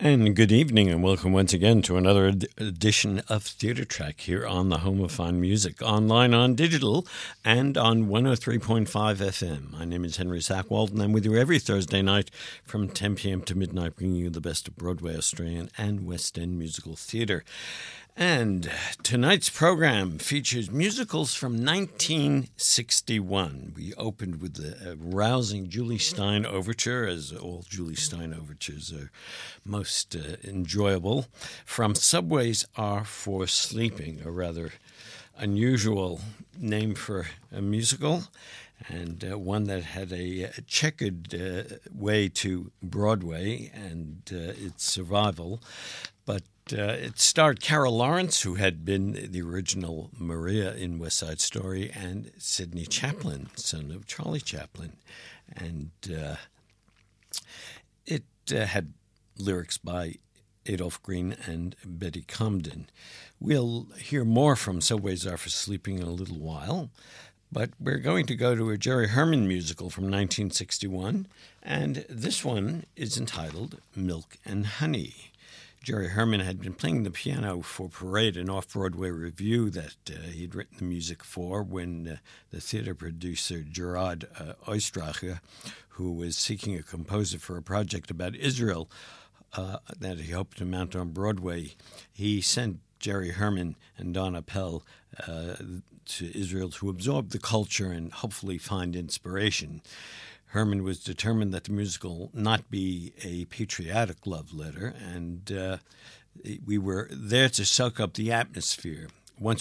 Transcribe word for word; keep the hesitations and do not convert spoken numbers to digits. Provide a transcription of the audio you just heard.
And good evening, and welcome once again to another ed- edition of Theatre Track here on the Home of Fine Music, online, on digital, and on one oh three point five F M. My name is Henry Sackwald, and I'm with you every Thursday night from ten p.m. to midnight, bringing you the best of Broadway, Australian, and West End musical theatre. And tonight's program features musicals from nineteen sixty-one. We opened with the rousing Julie Stein Overture, as all Julie Stein overtures are most uh, enjoyable, from Subways Are for Sleeping, a rather unusual name for a musical, and uh, one that had a checkered uh, way to Broadway and uh, its survival. But uh, it starred Carol Lawrence, who had been the original Maria in West Side Story, and Sidney Chaplin, son of Charlie Chaplin. And uh, it uh, had lyrics by Adolph Green and Betty Comden. We'll hear more from Subways Are for Sleeping in a little while, but we're going to go to a Jerry Herman musical from nineteen sixty-one, and this one is entitled Milk and Honey. Jerry Herman had been playing the piano for Parade, an off-Broadway revue that uh, he'd written the music for when uh, the theater producer Gerard uh, Oistracher, who was seeking a composer for a project about Israel uh, that he hoped to mount on Broadway, he sent Jerry Herman and Don Appel uh, to Israel to absorb the culture and hopefully find inspiration. Herman was determined that the musical not be a patriotic love letter, and uh, we were there to soak up the atmosphere. Once